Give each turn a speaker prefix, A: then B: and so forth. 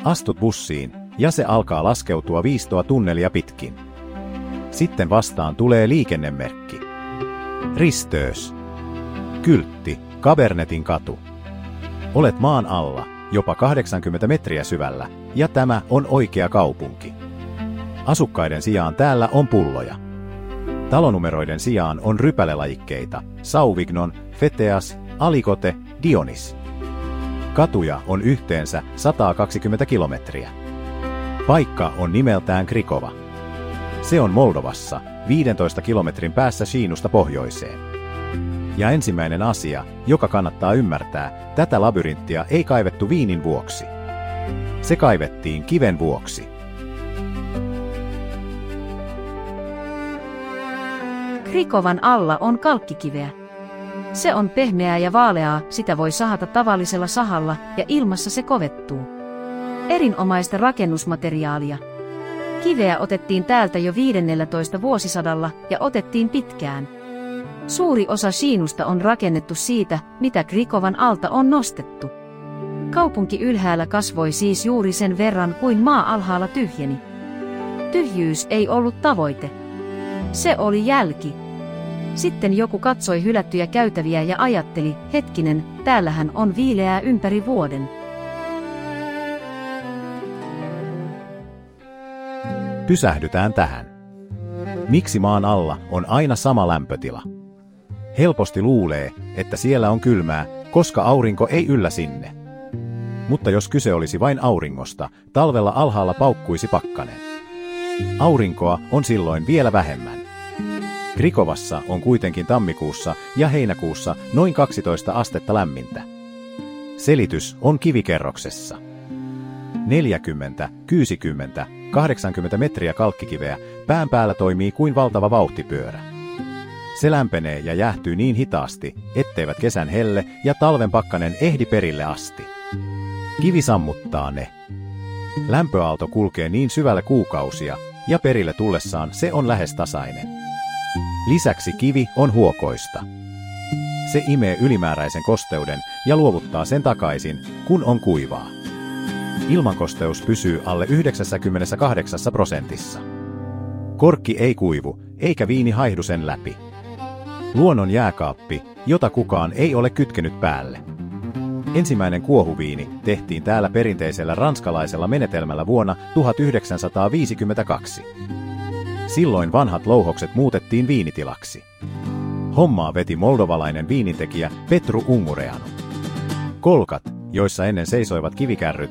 A: Astut bussiin, ja se alkaa laskeutua viistoa tunnelia pitkin. Sitten vastaan tulee liikennemerkki. Risteys. Kyltti, Kabernetin katu. Olet maan alla, jopa 80 metriä syvällä, ja tämä on oikea kaupunki. Asukkaiden sijaan täällä on pulloja. Talonumeroiden sijaan on rypälelajikkeita, Sauvignon, Feteas, Alikote, Dionis. Katuja on yhteensä 120 kilometriä. Paikka on nimeltään Krikova. Se on Moldovassa, 15 kilometrin päässä Shiinusta pohjoiseen. Ja ensimmäinen asia, joka kannattaa ymmärtää, tätä labyrinttiä ei kaivettu viinin vuoksi. Se kaivettiin kiven vuoksi.
B: Krikovan alla on kalkkikiveä. Se on pehmeää ja vaaleaa, sitä voi sahata tavallisella sahalla ja ilmassa se kovettuu. Erinomaista rakennusmateriaalia. Kiveä otettiin täältä jo 15. vuosisadalla ja otettiin pitkään. Suuri osa Shiinusta on rakennettu siitä, mitä Krikovan alta on nostettu. Kaupunki ylhäällä kasvoi siis juuri sen verran kuin maa alhaalla tyhjeni. Tyhjyys ei ollut tavoite. Se oli jälki. Sitten joku katsoi hylättyjä käytäviä ja ajatteli, hetkinen, täällähän on viileää ympäri vuoden.
A: Pysähdytään tähän. Miksi maan alla on aina sama lämpötila? Helposti luulee, että siellä on kylmää, koska aurinko ei yllä sinne. Mutta jos kyse olisi vain auringosta, talvella alhaalla paukkuisi pakkanen. Aurinkoa on silloin vielä vähemmän. Krikovassa on kuitenkin tammikuussa ja heinäkuussa noin 12 astetta lämmintä. Selitys on kivikerroksessa. 40, 60, 80 metriä kalkkikiveä pään päällä toimii kuin valtava vauhtipyörä. Se lämpenee ja jäähtyy niin hitaasti, etteivät kesän helle ja talven pakkanen ehdi perille asti. Kivi sammuttaa ne. Lämpöaalto kulkee niin syvällä kuukausia, ja perille tullessaan se on lähes tasainen. Lisäksi kivi on huokoista. Se imee ylimääräisen kosteuden ja luovuttaa sen takaisin, kun on kuivaa. Ilmankosteus pysyy alle 98%. Korkki ei kuivu, eikä viini haihdu sen läpi. Luonnon jääkaappi, jota kukaan ei ole kytkenyt päälle. Ensimmäinen kuohuviini tehtiin täällä perinteisellä ranskalaisella menetelmällä vuonna 1952. Silloin vanhat louhokset muutettiin viinitilaksi. Hommaa veti moldovalainen viinintekijä Petru Ungureanu. Kolkat, joissa ennen seisoivat kivikärryt,